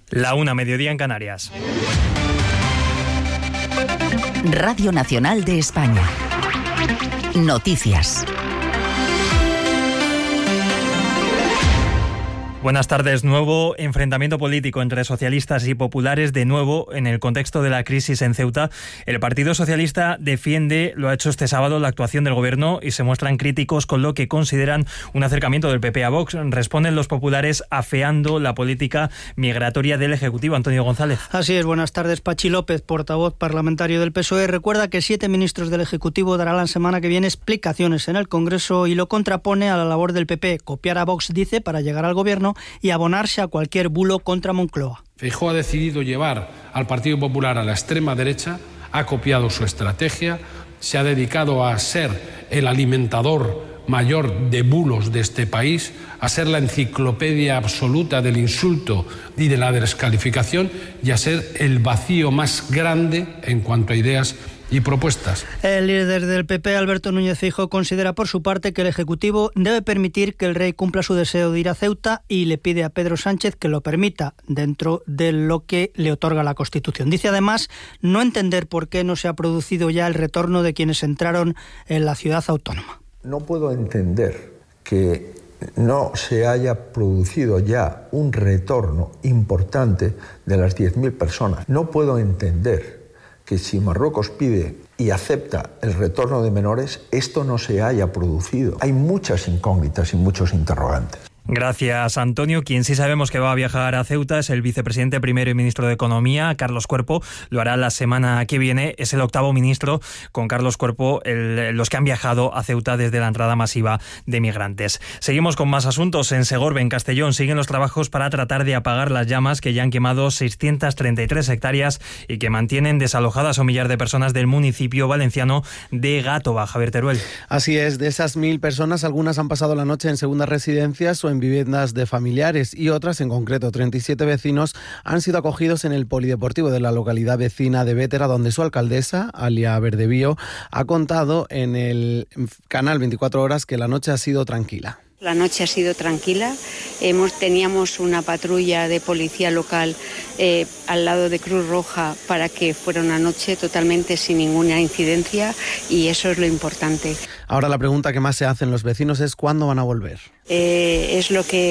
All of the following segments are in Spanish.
1:00, mediodía en Canarias. Radio Nacional de España. Noticias. Buenas tardes. Nuevo enfrentamiento político entre socialistas y populares, de nuevo en el contexto de la crisis en Ceuta. El Partido Socialista defiende, lo ha hecho este sábado, la actuación del Gobierno y se muestran críticos con lo que consideran un acercamiento del PP a Vox. Responden los populares afeando la política migratoria del Ejecutivo. Antonio González. Así es. Buenas tardes. Pachi López, portavoz parlamentario del PSOE, recuerda que 7 ministros del Ejecutivo darán la semana que viene explicaciones en el Congreso y lo contrapone a la labor del PP. Copiar a Vox, dice, para llegar al Gobierno y abonarse a cualquier bulo contra Moncloa. Feijóo ha decidido llevar al Partido Popular a la extrema derecha, ha copiado su estrategia, se ha dedicado a ser el alimentador mayor de bulos de este país, a ser la enciclopedia absoluta del insulto y de la descalificación y a ser el vacío más grande en cuanto a ideas y propuestas. El líder del PP, Alberto Núñez Feijóo, considera por su parte que el Ejecutivo debe permitir que el rey cumpla su deseo de ir a Ceuta y le pide a Pedro Sánchez que lo permita dentro de lo que le otorga la Constitución. Dice además no entender por qué no se ha producido ya el retorno de quienes entraron en la ciudad autónoma. No puedo entender que no se haya producido ya un retorno importante de las 10.000 personas. No puedo entender que si Marruecos pide y acepta el retorno de menores, esto no se haya producido. Hay muchas incógnitas y muchos interrogantes. Gracias, Antonio. Quien sí sabemos que va a viajar a Ceuta es el vicepresidente primero y ministro de Economía, Carlos Cuerpo. Lo hará la semana que viene. Es el 8º ministro con Carlos Cuerpo, los que han viajado a Ceuta desde la entrada masiva de migrantes. Seguimos con más asuntos. En Segorbe, en Castellón, siguen los trabajos para tratar de apagar las llamas que ya han quemado 633 hectáreas y que mantienen desalojadas a 1 millar de personas del municipio valenciano de Gàtova. Javier Teruel. Así es. De esas 1.000 personas, algunas han pasado la noche en segundas residencias o en viviendas de familiares y otras, en concreto 37 vecinos, han sido acogidos en el polideportivo de la localidad vecina de Bétera, donde su alcaldesa, Alia Verdebío, ha contado en el canal 24 Horas que la noche ha sido tranquila. La noche ha sido tranquila. Teníamos una patrulla de policía local al lado de Cruz Roja para que fuera una noche totalmente sin ninguna incidencia y eso es lo importante. Ahora la pregunta que más se hacen los vecinos es ¿cuándo van a volver? Es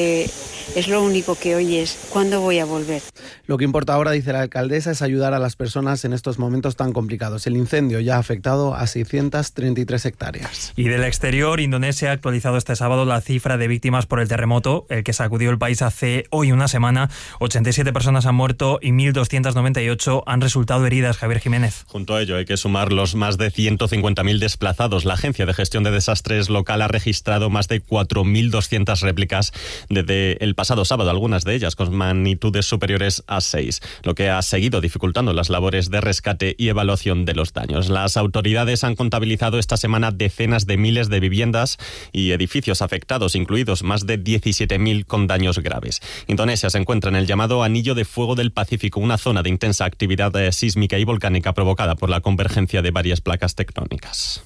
lo único que oyes. ¿Cuándo voy a volver? Lo que importa ahora, dice la alcaldesa, es ayudar a las personas en estos momentos tan complicados. El incendio ya ha afectado a 633 hectáreas. Y del exterior, Indonesia ha actualizado este sábado la cifra de víctimas por el terremoto, el que sacudió el país hace hoy una semana. 87 personas han muerto y 1.298 han resultado heridas. Javier Jiménez. Junto a ello hay que sumar los más de 150.000 desplazados. La Agencia de Gestión de Desastres local ha registrado más de 4.200 réplicas desde el pasado sábado, algunas de ellas con magnitudes superiores a 6, lo que ha seguido dificultando las labores de rescate y evaluación de los daños. Las autoridades han contabilizado esta semana decenas de miles de viviendas y edificios afectados, incluidos más de 17.000 con daños graves. Indonesia se encuentra en el llamado Anillo de Fuego del Pacífico, una zona de intensa actividad sísmica y volcánica provocada por la convergencia de varias placas tectónicas.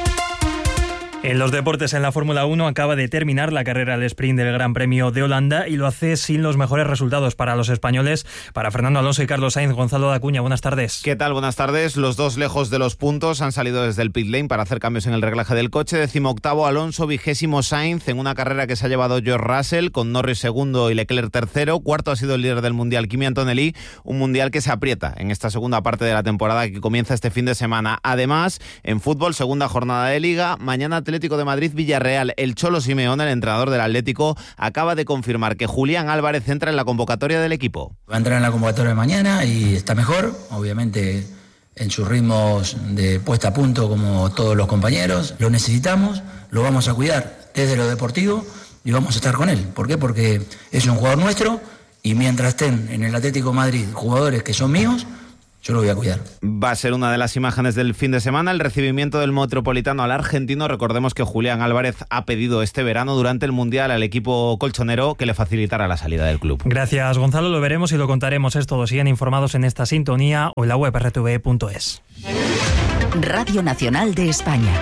En los deportes, en la Fórmula 1 acaba de terminar la carrera al sprint del Gran Premio de Holanda y lo hace sin los mejores resultados para los españoles, para Fernando Alonso y Carlos Sainz. Gonzalo Dacuña, buenas tardes. ¿Qué tal? Buenas tardes. Los dos lejos de los puntos, han salido desde el pit lane para hacer cambios en el reglaje del coche. 18º Alonso, 20º Sainz, en una carrera que se ha llevado George Russell, con Norris segundo y Leclerc tercero. Cuarto ha sido el líder del Mundial, Kimi Antonelli, un Mundial que se aprieta en esta segunda parte de la temporada que comienza este fin de semana. Además, en fútbol, segunda jornada de Liga, mañana Atlético de Madrid, Villarreal. El Cholo Simeone, el entrenador del Atlético, acaba de confirmar que Julián Álvarez entra en la convocatoria del equipo. Va a entrar en la convocatoria de mañana y está mejor, obviamente en sus ritmos de puesta a punto como todos los compañeros. Lo necesitamos, lo vamos a cuidar desde lo deportivo y vamos a estar con él. ¿Por qué? Porque es un jugador nuestro y mientras estén en el Atlético de Madrid jugadores que son míos, yo lo voy a cuidar. Va a ser una de las imágenes del fin de semana, el recibimiento del Metropolitano al argentino. Recordemos que Julián Álvarez ha pedido este verano durante el Mundial al equipo colchonero que le facilitara la salida del club. Gracias, Gonzalo. Lo veremos y lo contaremos. Es todo. Sigan informados en esta sintonía o en la web rtve.es. Radio Nacional de España.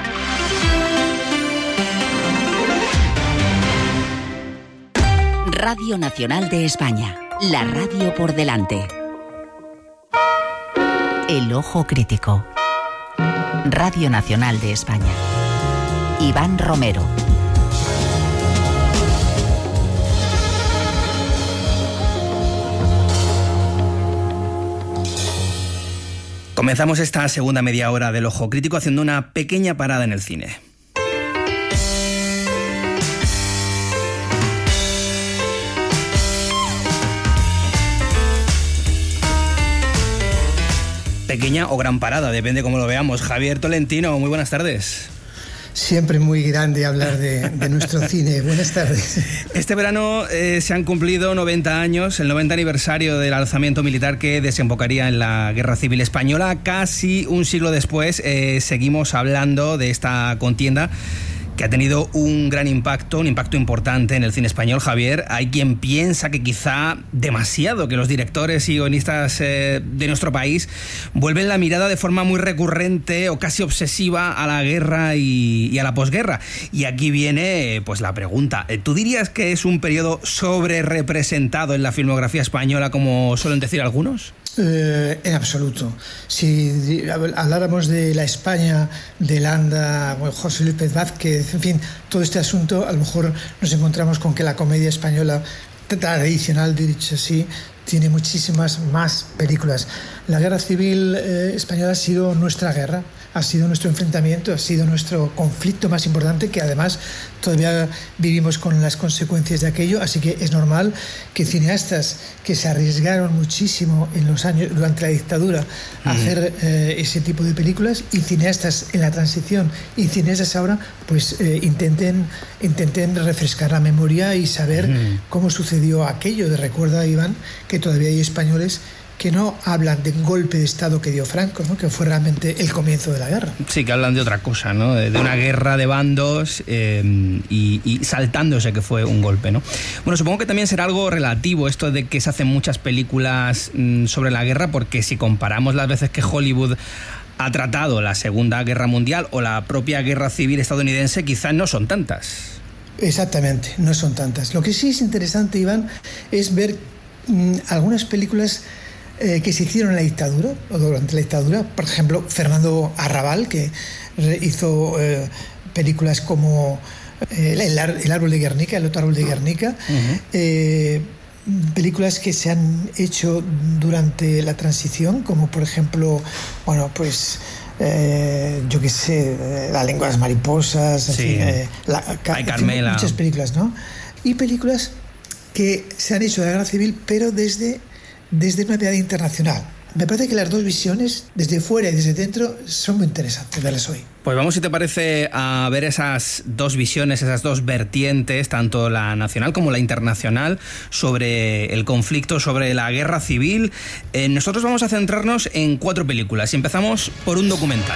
Radio Nacional de España. La radio por delante. El ojo crítico. Radio Nacional de España. Iván Romero. Comenzamos esta segunda media hora del Ojo Crítico haciendo una pequeña parada en el cine. Pequeña o gran parada, depende cómo lo veamos. Javier Tolentino, muy buenas tardes. Siempre muy grande hablar de nuestro cine. Buenas tardes. Este verano se han cumplido 90 años, el 90 aniversario del alzamiento militar que desembocaría en la Guerra Civil Española. Casi un siglo después seguimos hablando de esta contienda que ha tenido un gran impacto, un impacto importante en el cine español. Javier, hay quien piensa que quizá demasiado, que los directores y guionistas de nuestro país vuelven la mirada de forma muy recurrente o casi obsesiva a la guerra y a la posguerra. Y aquí viene pues la pregunta. ¿Tú dirías que es un periodo sobre representado en la filmografía española, como suelen decir algunos? En absoluto. Si habláramos de la España de Landa, José Luis Pérez Vázquez, en fin, todo este asunto, a lo mejor nos encontramos con que la comedia española tradicional, dicho así, tiene muchísimas más películas. La guerra civil española ha sido nuestra guerra, ha sido nuestro enfrentamiento, ha sido nuestro conflicto más importante, que además todavía vivimos con las consecuencias de aquello, así que es normal que cineastas que se arriesgaron muchísimo en los años durante la dictadura a hacer ese tipo de películas, y cineastas en la transición y cineastas ahora pues intenten refrescar la memoria y saber cómo sucedió aquello. Recuerda, Iván, que todavía hay españoles que no hablan del golpe de Estado que dio Franco, ¿no? Que fue realmente el comienzo de la guerra. Sí, que hablan de otra cosa, ¿no? De una guerra de bandos y saltándose que fue un golpe, ¿no? Bueno, supongo que también será algo relativo esto de que se hacen muchas películas sobre la guerra, porque si comparamos las veces que Hollywood ha tratado la Segunda Guerra Mundial o la propia Guerra Civil estadounidense, quizás no son tantas. Exactamente, no son tantas. Lo que sí es interesante, Iván, es ver algunas películas que se hicieron en la dictadura o durante la dictadura. Por ejemplo, Fernando Arrabal, que hizo películas como el árbol de Guernica, el otro árbol de Guernica, películas que se han hecho durante la transición, como por ejemplo, bueno, pues yo qué sé, La lengua de las mariposas, sí. En fin, Carmela. Muchas películas, ¿no? Y películas que se han hecho de la guerra civil, pero desde una mirada internacional. Me parece que las dos visiones, desde fuera y desde dentro, son muy interesantes verlas hoy. Pues vamos, si te parece, a ver esas dos visiones, esas dos vertientes, tanto la nacional como la internacional, sobre el conflicto, sobre la guerra civil. Nosotros vamos a centrarnos en 4 películas y empezamos por un documental.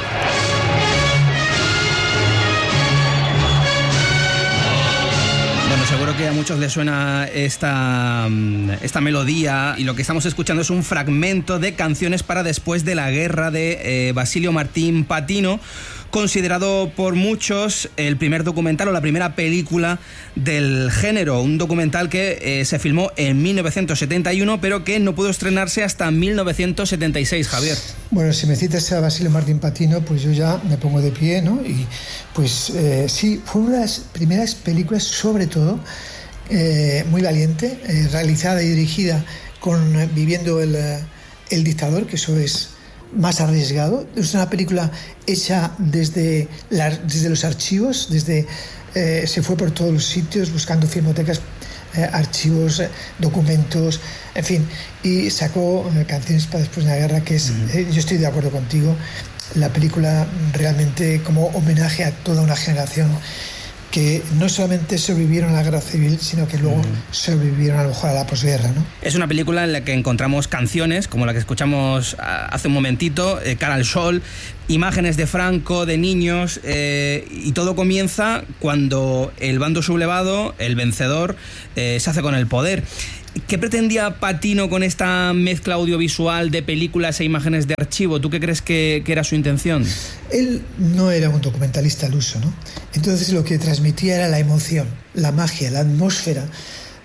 Seguro que a muchos les suena esta melodía, y lo que estamos escuchando es un fragmento de Canciones para después de la guerra de Basilio Martín Patino, considerado por muchos el primer documental o la primera película del género, un documental que se filmó en 1971 pero que no pudo estrenarse hasta 1976, Javier. Bueno, si me citas a Basilio Martín Patino, pues yo ya me pongo de pie, ¿no? Y pues sí, fue una de las primeras películas, sobre todo muy valiente, realizada y dirigida viviendo el dictador, que eso es más arriesgado. Es una película hecha desde los archivos, se fue por todos los sitios buscando filmotecas, archivos, documentos, en fin, y sacó Canciones para después de la guerra, que es, yo estoy de acuerdo contigo, la película realmente como homenaje a toda una generación que no solamente sobrevivieron a la guerra civil, sino que luego sobrevivieron a lo mejor a la posguerra, ¿no? Es una película en la que encontramos canciones, como la que escuchamos hace un momentito, Cara al Sol, imágenes de Franco, de niños, y todo comienza cuando el bando sublevado, el vencedor, se hace con el poder. ¿Qué pretendía Patino con esta mezcla audiovisual de películas e imágenes de archivo? ¿Tú qué crees que era su intención? Él no era un documentalista al uso, ¿no? Entonces lo que transmitía era la emoción, la magia, la atmósfera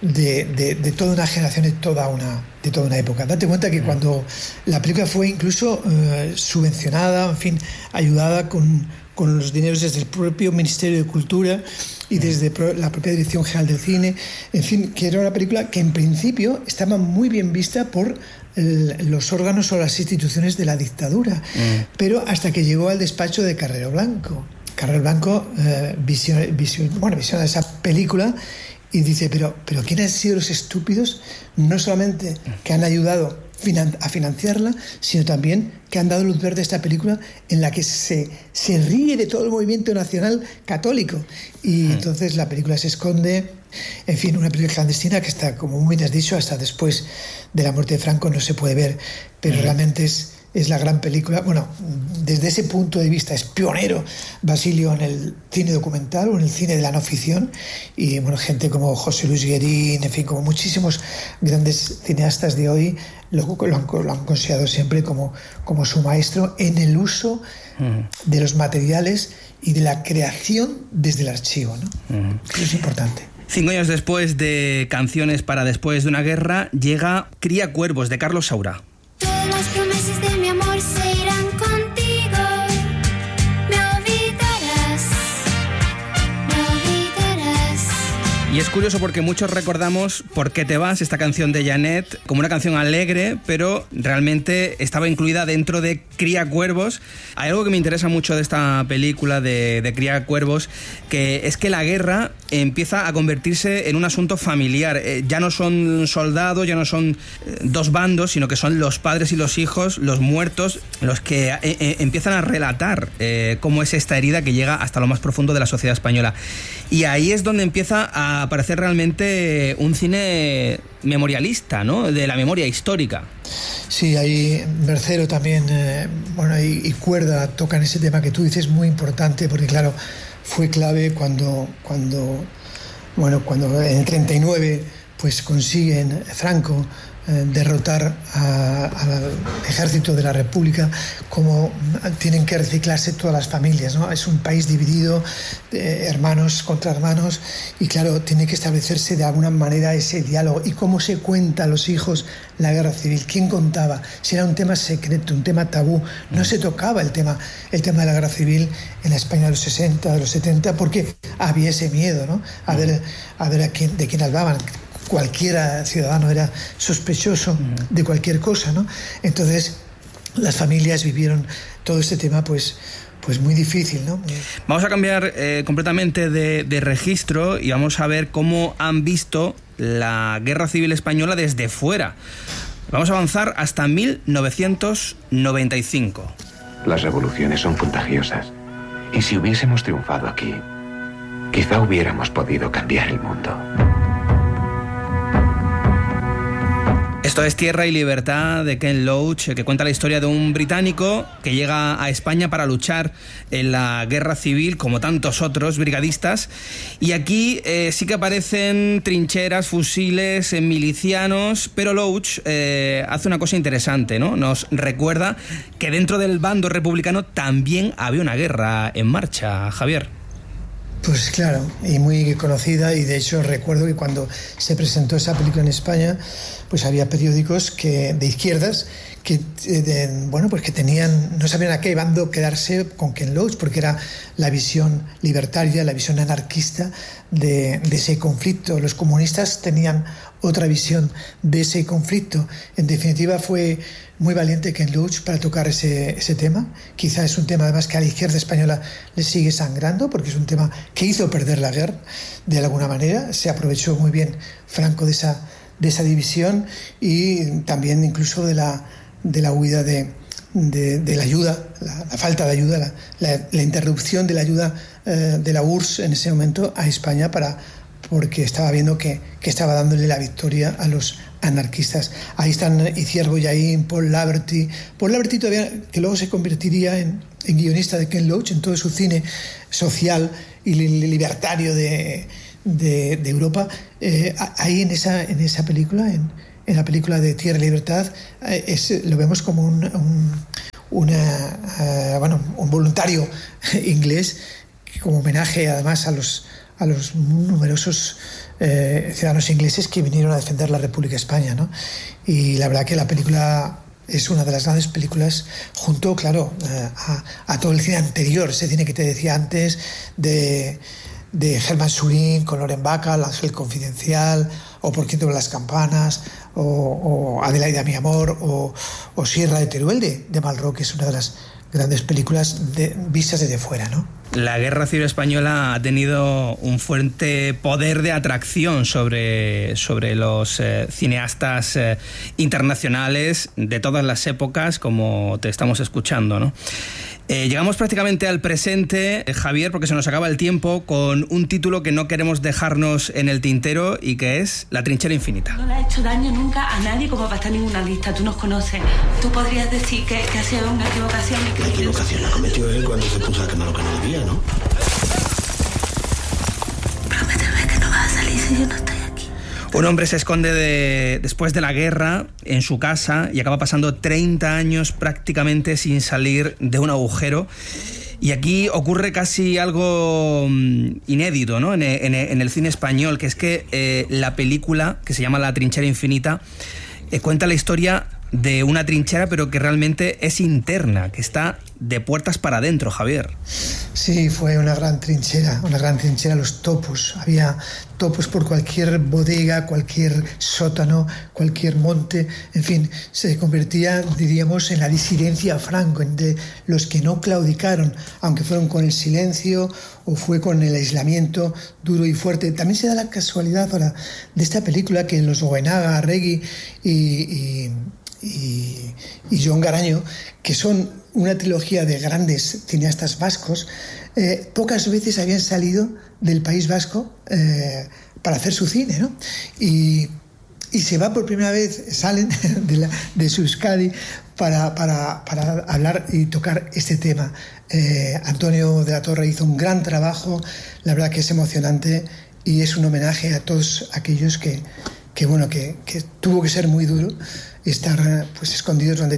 de toda una generación, de toda una época. Date cuenta que cuando la película fue incluso subvencionada, en fin, ayudada con los dineros desde el propio Ministerio de Cultura y desde la propia Dirección General del Cine, en fin, que era una película que en principio estaba muy bien vista por los órganos o las instituciones de la dictadura, pero hasta que llegó al despacho de Carrero Blanco. Carrero Blanco visiona esa película y dice, pero ¿quiénes han sido los estúpidos? No solamente que han ayudado a financiarla, sino también que han dado luz verde a esta película en la que se ríe de todo el movimiento nacional católico. Y entonces la película se esconde, en fin, una película clandestina que está, como muy bien has dicho, hasta después de la muerte de Franco no se puede ver, pero realmente es la gran película. Bueno, desde ese punto de vista es pionero Basilio en el cine documental o en el cine de la no ficción, y bueno, gente como José Luis Guerín, en fin, como muchísimos grandes cineastas de hoy lo han considerado siempre como su maestro en el uso de los materiales y de la creación desde el archivo, ¿no? Eso es importante. 5 años después de Canciones para después de una guerra, llega Cría cuervos, de Carlos Saura. Todas las promesas de mi amor se irán contigo. Me olvidarás. Y es curioso porque muchos recordamos Por qué te vas, esta canción de Janet, como una canción alegre, pero realmente estaba incluida dentro de Cría cuervos. Hay algo que me interesa mucho de esta película de Cría cuervos, que es que la guerra empieza a convertirse en un asunto familiar. Ya no son soldados, ya no son dos bandos, sino que son los padres y los hijos, los muertos, los que empiezan a relatar cómo es esta herida que llega hasta lo más profundo de la sociedad española. Y ahí es donde empieza a aparecer realmente un cine memorialista, ¿no? De la memoria histórica. Sí, ahí Mercero también, y Cuerda tocan ese tema que tú dices, muy importante, porque claro, fue clave cuando en el 39 pues consiguen Franco derrotar al ejército de la República, como tienen que reciclarse todas las familias, ¿no? Es un país dividido, hermanos contra hermanos, y claro, tiene que establecerse de alguna manera ese diálogo. ¿Y cómo se cuenta a los hijos la guerra civil? ¿Quién contaba? Si era un tema secreto, un tema tabú, no se tocaba el tema de la guerra civil en la España de los 60, de los 70, porque había ese miedo, ¿no? A ver de quién hablaban. Cualquier ciudadano era sospechoso de cualquier cosa, ¿no? Entonces las familias vivieron todo este tema pues muy difícil, ¿no? Vamos a cambiar completamente de registro y vamos a ver cómo han visto la Guerra Civil Española desde fuera. Vamos a avanzar hasta 1995. Las revoluciones son contagiosas, y si hubiésemos triunfado aquí, quizá hubiéramos podido cambiar el mundo. Esto es Tierra y Libertad, de Ken Loach, que cuenta la historia de un británico que llega a España para luchar en la guerra civil, como tantos otros brigadistas. Y aquí sí que aparecen trincheras, fusiles, milicianos, pero Loach hace una cosa interesante, ¿no? Nos recuerda que dentro del bando republicano también había una guerra en marcha, Javier. Pues claro, y muy conocida, y de hecho recuerdo que cuando se presentó esa película en España, pues había periódicos de izquierdas que tenían, no sabían a qué bando quedarse con Ken Loach, porque era la visión libertaria, la visión anarquista de ese conflicto. Los comunistas tenían otra visión de ese conflicto. En definitiva, fue muy valiente Ken Loach para tocar ese tema. Quizá es un tema además que a la izquierda española le sigue sangrando, porque es un tema que hizo perder la guerra de alguna manera. Se aprovechó muy bien Franco de esa división, y también incluso de la huida de la ayuda, la falta de ayuda, la interrupción de la ayuda de la URSS en ese momento a España, porque estaba viendo que estaba dándole la victoria a los anarquistas. Ahí están Iciar Bollaín, Paul Laverty todavía, que luego se convertiría en guionista de Ken Loach en todo su cine social y libertario de Europa. Ahí en esa película, en la película de Tierra y Libertad, lo vemos como un voluntario inglés, como homenaje además a a los numerosos ciudadanos ingleses que vinieron a defender la República de España, ¿no? Y la verdad que la película es una de las grandes películas, junto, claro, a todo el cine anterior, ese cine que te decía antes de Hermann Surin con Loren Bacall, Ángel Confidencial, o Por quién tocan las campanas, o Adelaida mi amor, o Sierra de Teruel de Malraux, que es una de las grandes películas vistas desde fuera, ¿no? La Guerra Civil Española ha tenido un fuerte poder de atracción sobre los cineastas internacionales de todas las épocas, como te estamos escuchando, ¿no? Llegamos prácticamente al presente, Javier, porque se nos acaba el tiempo, con un título que no queremos dejarnos en el tintero y que es La trinchera infinita. No le ha hecho daño nunca a nadie como para estar en ninguna lista. Tú nos conoces. Tú podrías decir que ha sido una equivocación. La equivocación la cometió él cuando se puso a quemar lo que no debía, ¿no? Prométeme que no vas a salir si yo no estoy aquí. Un hombre se esconde después de la guerra en su casa y acaba pasando 30 años prácticamente sin salir de un agujero. Y aquí ocurre casi algo inédito, ¿no? en el cine español, que es que la película, que se llama La trinchera infinita, cuenta la historia de una trinchera, pero que realmente es interna, que está de puertas para adentro, Javier. Sí, fue una gran trinchera, los topos. Había topos por cualquier bodega, cualquier sótano, cualquier monte. En fin, se convertía, diríamos, en la disidencia Franco, entre los que no claudicaron, aunque fueron con el silencio o fue con el aislamiento duro y fuerte. También se da la casualidad ahora de esta película que los Goenaga, Arregui y Jon Garaño, que son una trilogía de grandes cineastas vascos, pocas veces habían salido del País Vasco para hacer su cine, ¿no? Y se va por primera vez, salen de su Euskadi para hablar y tocar este tema. Antonio de la Torre hizo un gran trabajo, la verdad que es emocionante y es un homenaje a todos aquellos que tuvo que ser muy duro estar pues escondidos durante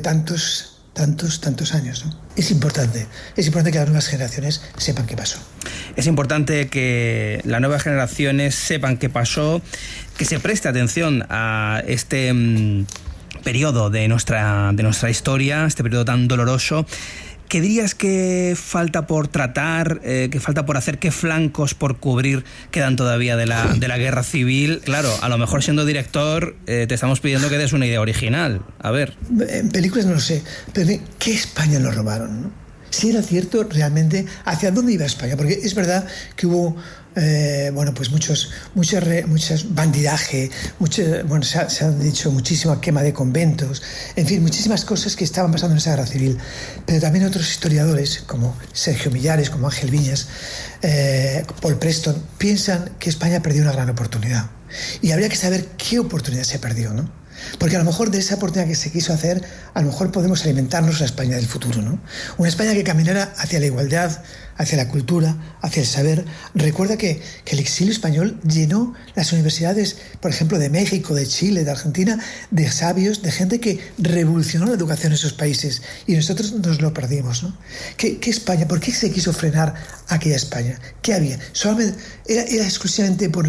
tantos años, ¿no? Es importante que las nuevas generaciones sepan qué pasó. Es importante que las nuevas generaciones sepan qué pasó, que se preste atención a este periodo de nuestra historia, este periodo tan doloroso. ¿Qué dirías que falta por tratar, que falta por hacer, qué flancos por cubrir quedan todavía de la guerra civil? Claro, a lo mejor siendo director te estamos pidiendo que des una idea original. A ver. En películas no lo sé, pero ¿qué España nos robaron, no? Si era cierto realmente hacia dónde iba España, porque es verdad que hubo pues muchos bandidaje, se ha dicho muchísima quema de conventos, en fin, muchísimas cosas que estaban pasando en esa guerra civil. Pero también otros historiadores, como Sergio Millares, como Ángel Viñas, Paul Preston, piensan que España perdió una gran oportunidad. Y habría que saber qué oportunidad se perdió, ¿no? Porque a lo mejor de esa oportunidad que se quiso hacer, a lo mejor podemos alimentarnos la España del futuro, ¿no? Una España que caminara hacia la igualdad, hacia la cultura, hacia el saber. Recuerda que el exilio español llenó las universidades, por ejemplo, de México, de Chile, de Argentina, de sabios, de gente que revolucionó la educación en esos países. Y nosotros nos lo perdimos, ¿no? ¿Qué España? ¿Por qué se quiso frenar aquella España? ¿Qué había? Solamente era exclusivamente por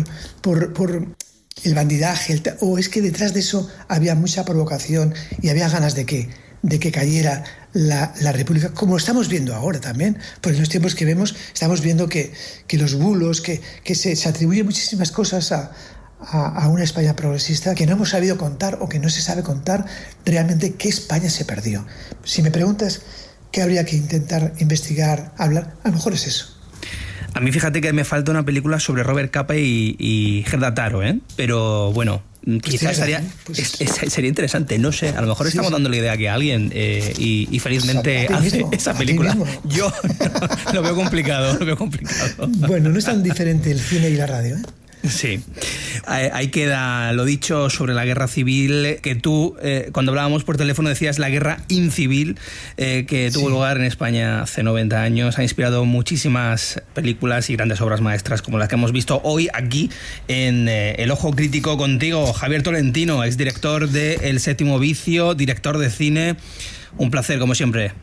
el bandidaje, o es que detrás de eso había mucha provocación y había ganas de que cayera la República, como lo estamos viendo ahora también, porque en los tiempos que vemos estamos viendo que los bulos, que se atribuyen muchísimas cosas a una España progresista que no hemos sabido contar o que no se sabe contar realmente qué España se perdió. Si me preguntas qué habría que intentar investigar, hablar, a lo mejor es eso. A mí fíjate que me falta una película sobre Robert Capa y Gerda Taro, ¿eh? Pero bueno, quizás sería interesante, no sé, a lo mejor estamos dando la idea que alguien y felizmente hace esa película. Yo lo veo complicado. Bueno, no es tan diferente el cine y la radio, ¿eh? Sí, ahí queda lo dicho sobre la guerra civil, que tú cuando hablábamos por teléfono decías la guerra incivil que tuvo lugar en España hace 90 años, ha inspirado muchísimas películas y grandes obras maestras como las que hemos visto hoy aquí en El Ojo Crítico contigo, Javier Tolentino, exdirector de El Séptimo Vicio, director de cine. Un placer como siempre.